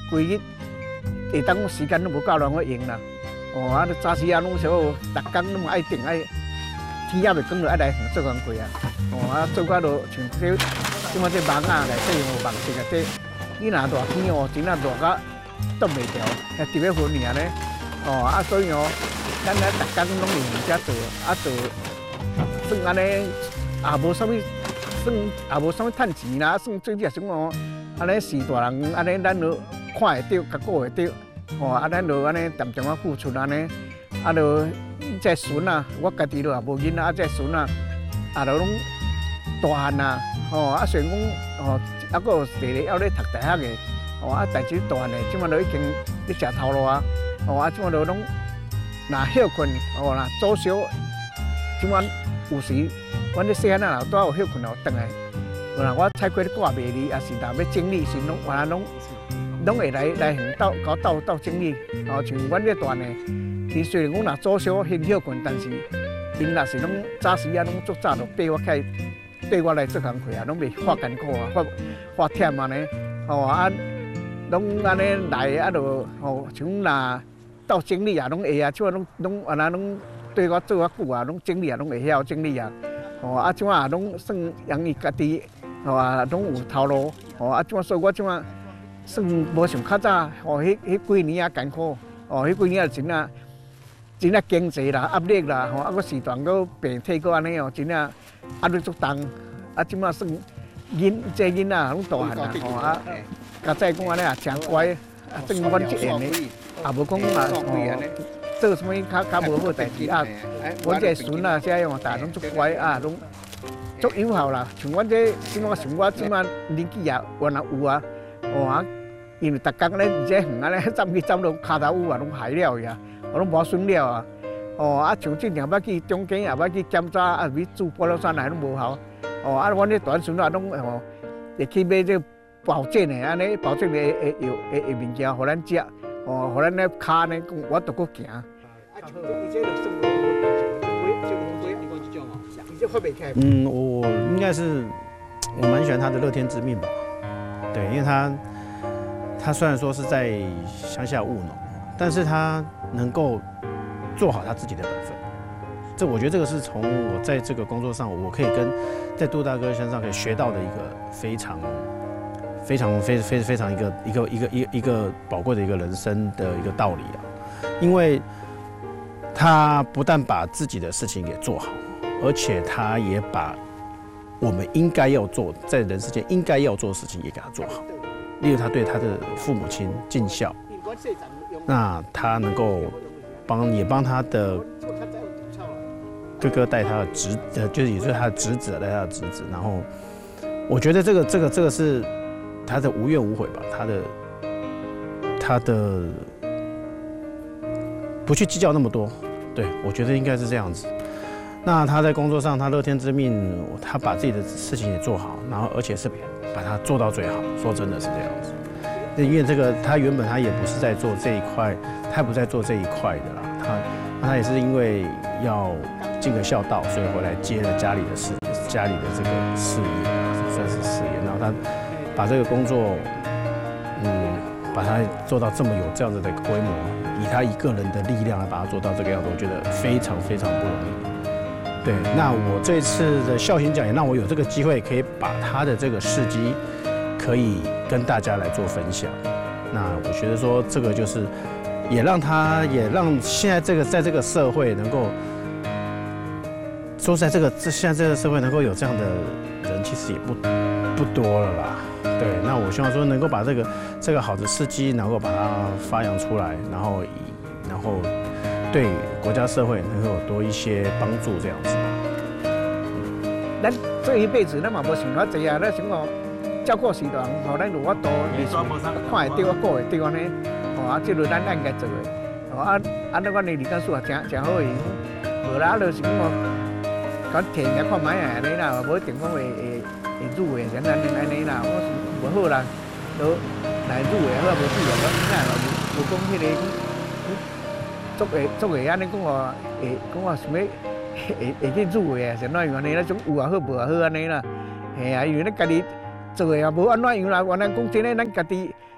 规日下当时间都无够人去用啦。哦，啊，早时啊，拢小逐工拢爱定爱，天也未光就爱来做工课啊。哦，啊，做到就像这即马这网啊来使用网式啊，这你若热天哦，真啊热到冻袂调，还特别昏尔呢。哦，啊，所以哦，咱咧逐工拢用遮做，啊做算安尼也无啥物，算也无啥物趁钱啦，算最少算哦，安尼四大人安尼咱就看会着，甲顾会着。哦，啊，咱就安尼淡淡啊付出安尼，啊，就这孙啊，我家己就也无囡仔，啊，这孙啊，啊，就拢大汉啊，哦，啊，虽然讲哦，还佫有弟弟还咧读大学的，哦，啊，但是大汉的，即马都已经咧食头路啊，哦，啊，即马就拢若休困，哦，若早烧，即马有时，阮咧细汉啊，拄有休困哦，转来，若我采过咧挂卖哩，也是若要整理时拢原来拢会来斗整理，哦，像阮这段的，伊虽然讲若早小很休困，但是因若是拢早时啊，拢足早就爬我起来，爬我来做工课啊，拢袂发艰苦啊，发忝安尼，哦啊，拢安尼来啊，就哦像若斗整理啊，拢会啊，即马拢安那拢对我做久啊，拢整理啊，拢会晓整理啊，哦啊，即马拢算养伊家己，哦啊，拢有头路，哦啊，即马所以我即马。算无像较早，哦，迄几年啊艰苦，哦，迄几年啊真啊经济啦、压力啦，吼，啊，佫时段佫病体佫安尼哦，真啊压力足重，啊，即马算这囡仔拢大汉啦，吼啊，较早讲安尼也诚乖，啊，算阮这样的，也无讲啊，做啥物较无好代志啊，阮这孙啊，这样哦，大拢足乖啊，拢足友好啦，像阮这即马像我即马年纪啊，原来有啊。哦啊，因为逐工咧伫这远安尼站去站落骹头有啊，拢害了呀，我拢无顺了啊。哦啊，像这样要去中间也要去检查，啊，去住菠萝山来拢无效。哦啊，阮这大孙啊，拢哦会去买这保健的，安尼保健的会物件，互咱食，哦，互咱咧骹呢，我都搁行。啊，伊这就算我应该是我蛮喜欢他的乐天知命吧。对，因为他虽然说是在乡下务农，但是他能够做好他自己的本分。我觉得这个是从我在这个工作上，我可以跟在杜大哥身上可以学到的一个非常一个宝贵的一个人生的一个道理啊。因为他不但把自己的事情给做好，而且他也把我们应该要做，在人世间应该要做的事情也给他做好。例如，他对他的父母亲尽孝，那他能够也帮他的哥哥带他的就是也就是他的侄子带他的侄子。然后，我觉得这个是他的无怨无悔吧，他的不去计较那么多。对，我觉得应该是这样子。那他在工作上，他乐天知命，他把自己的事情也做好，然后而且是把它做到最好。说真的是这样子，因为这个他原本他也不是在做这一块，他不在做这一块的啦。他也是因为要尽个孝道，所以回来接了家里的这个事业，算是事业。然后他把这个工作，把它做到有这样子的规模，以他一个人的力量来把它做到这个样子，我觉得非常非常不容易。对，那我这次的孝行奖也让我有这个机会，可以把他的这个事迹，可以跟大家来做分享。那我觉得说这个就是，也让现在在这个社会能够，说在现在这个社会能够有这样的人，其实也不多了啦。对，那我希望说能够把这个好的事迹能够把它发扬出来，然后对国家社会能够有多一些帮助，这样子。 咱这一辈子，咱嘛无想遐济啊，咱想讲照顾时段，吼，咱有法度，看会到，顾会到安尼，吼啊，这就是咱应该做的。吼啊，那阮的李干事也真好个，无啦，就是讲讲摕来看卖啊，安尼啦，无一定讲会入的，像安尼啦，我是无好啦，都来入的好，无入的我哪无讲迄个。足个安尼讲话，讲话想要会去入的啊，像哪样安尼啦，种有也好，无也好安尼啦。嘿啊，因为咱家己做的也无安怎样啦。原来讲真诶，咱家己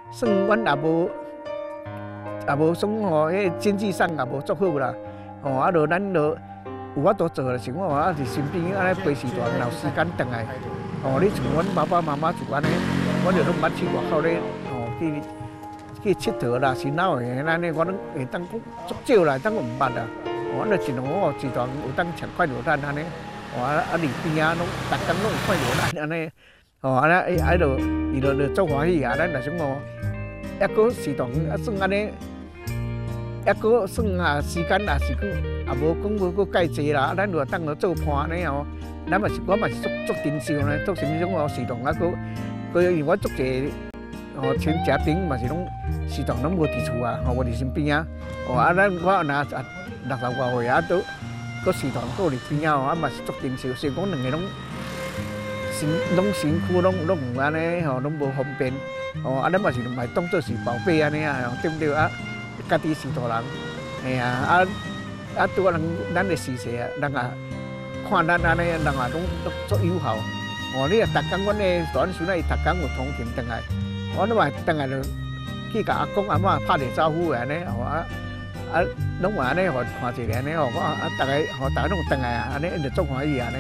算阮也无算吼，迄经济上也无足好啦。吼，啊，就咱就有法度做，就是我啊，伫身边安尼陪时段，有时间转来。吼，你像阮爸爸妈妈住安尼，我就拢捌去外口咧，吼去佚佗啦，是哪会安尼，我拢会当讲足少啦，当我毋捌啦。我就尽量我时段有当吃快乐蛋安尼，吼啊离边啊，拢逐工拢有快乐蛋安尼，吼安尼哎就伊就足欢喜啊，咱若种吼，抑搁时段啊算安尼，抑搁算啊时间也是讲也无讲无搁介济啦，咱就当着做伴安尼吼，咱嘛是我嘛是足珍惜呢，足什么种哦时段啊搁因为我足济吼全家庭嘛是拢时段拢无伫厝啊，吼无伫身边啊，吼啊咱我若60外岁啊，搁时段搁伫边啊，啊嘛是足珍惜，虽然讲两个拢辛苦，拢有安尼吼，拢无方便，吼啊咱嘛是当做是宝贝安尼啊，对不对啊？家己是大人，嘿啊拄啊咱的时势啊，人啊看咱安尼，人啊拢足友好。哦，你啊，逐工阮的大孙仔伊逐工有通勤转来，我嘛转来就去甲阿公阿嬷拍者招呼安尼，吼拢话安尼，互看一下安尼吼，我逐个拢转来啊，安尼因就足欢喜安尼。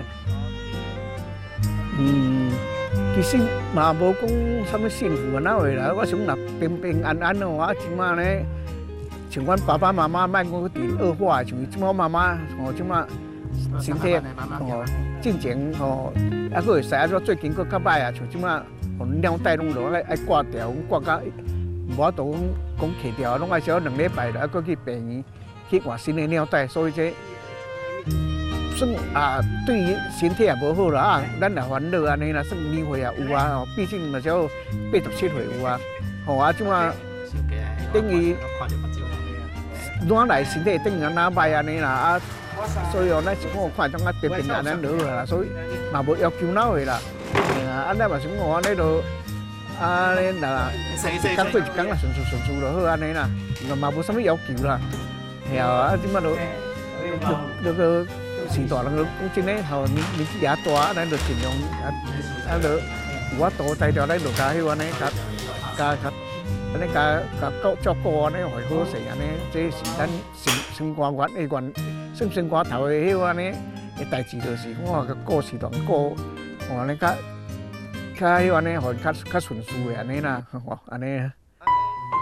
其实嘛无讲啥物幸福啊，哪会啦？我想若平平安安哦，啊，即马呢，像阮爸爸妈妈莫讲伫恶化，像即马妈妈吼，即马身体吼进前吼，还佫会使啊，最近佫较歹啊，像即马吼尿袋拢落爱挂掉，挂到无法度讲摕掉，拢爱少2礼拜了，还佫去病院去换新的尿袋，所以这。算啊，对于身体也无好啦啊，咱也烦恼安尼啦，算年岁也有啊，吼，毕竟嘛少87岁有啊，吼啊，即马等于哪来身体等于哪歹安尼啦啊，所以哦，咱想讲看种啊平平安安就好啦，所以嘛无要求哪位啦，啊，咱嘛想讲安尼就啊，尼啦，一工过一工啦，顺就好安尼啦，嘛无啥物要求啦，系啊，即马就个。是大人讲真诶，吼年纪也大，咱就尽量就有法度带着咱就加迄安尼，加安尼加照顾安尼，会好势安尼，这是咱生活源的生活头的迄安尼的代志，就是我个过时段过，安尼较迄安尼，互较顺遂的安尼啦，吼安尼。